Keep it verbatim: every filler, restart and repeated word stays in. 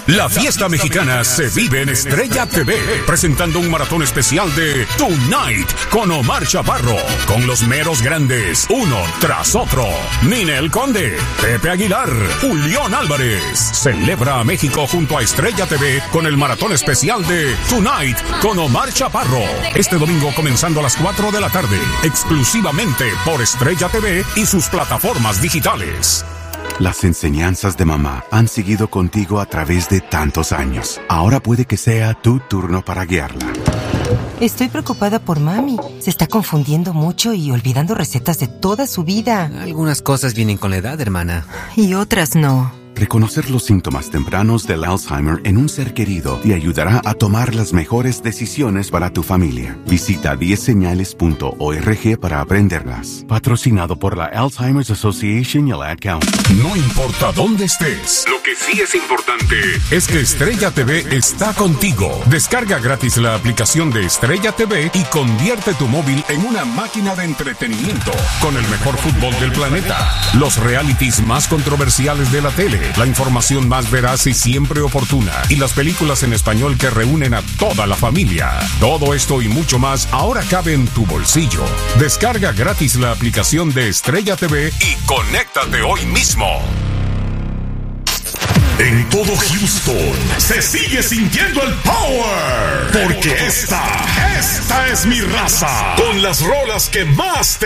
La fiesta mexicana se vive en Estrella T V, presentando un maratón especial de Tonight con Omar Chaparro, con los meros grandes, uno tras otro. Ninel Conde, Pepe Aguilar, Julián Álvarez. Celebra a México junto a Estrella T V con el maratón especial de Tonight con Omar Chaparro. Este domingo comenzando a las cuatro de la tarde, exclusivamente por Estrella T V y sus plataformas digitales. Las enseñanzas de mamá han seguido contigo a través de tantos años. Ahora puede que sea tu turno para guiarla. Estoy preocupada por mami. Se está confundiendo mucho y olvidando recetas de toda su vida. Algunas cosas vienen con la edad, hermana. Y otras no. Reconocer los síntomas tempranos del Alzheimer en un ser querido te ayudará a tomar las mejores decisiones para tu familia. Visita diez señales punto org para aprenderlas. Patrocinado por la Alzheimer's Association y el Ad Council. No importa dónde estés, lo que sí es importante es que Estrella T V está contigo. Descarga gratis la aplicación de Estrella T V y convierte tu móvil en una máquina de entretenimiento con el mejor fútbol del planeta, los realities más controversiales de la tele, la información más veraz y siempre oportuna, y las películas en español que reúnen a toda la familia. Todo esto y mucho más ahora cabe en tu bolsillo. Descarga gratis la aplicación de Estrella T V y conéctate hoy mismo. En todo Houston se sigue sintiendo el power, porque esta, esta es mi raza, con las rolas que más te